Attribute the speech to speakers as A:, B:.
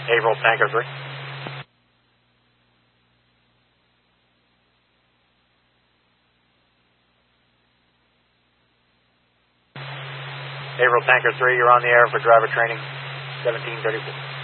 A: Averill Tanker 3. Averill Tanker 3, you're on the air for driver training, 1734.